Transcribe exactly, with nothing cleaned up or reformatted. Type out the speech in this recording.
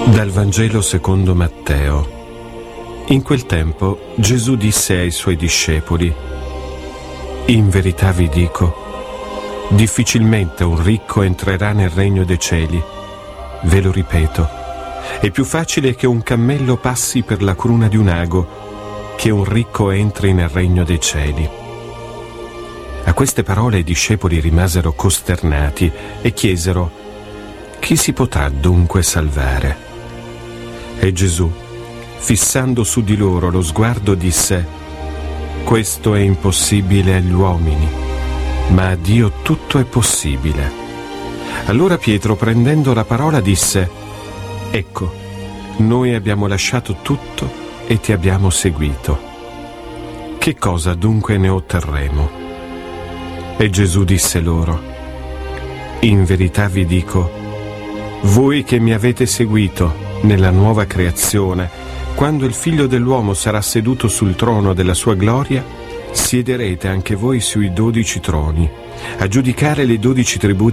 Dal Vangelo secondo Matteo. In quel tempo Gesù disse ai suoi discepoli: in verità vi dico, difficilmente un ricco entrerà nel regno dei cieli. Ve lo ripeto, è più facile che un cammello passi per la cruna di un ago che un ricco entri nel regno dei cieli. A queste parole i discepoli rimasero costernati e chiesero: chi si potrà dunque salvare? E Gesù, fissando su di loro lo sguardo, disse: questo è impossibile agli uomini, ma a Dio tutto è possibile. Allora Pietro, prendendo la parola, disse: ecco, noi abbiamo lasciato tutto e ti abbiamo seguito. Che cosa dunque ne otterremo? E Gesù disse loro: in verità vi dico, voi che mi avete seguito nella nuova creazione, quando il Figlio dell'uomo sarà seduto sul trono della sua gloria, siederete anche voi sui dodici troni, a giudicare le dodici tribù